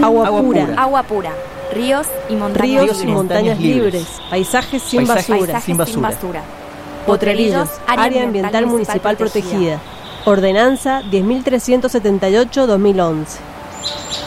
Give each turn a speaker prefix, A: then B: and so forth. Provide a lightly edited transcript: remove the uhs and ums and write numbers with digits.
A: Agua pura. Ríos y montañas libres. Paisajes sin basura.
B: Potrerillos, Área Ambiental Municipal Protegida. Ordenanza 10.378/2011.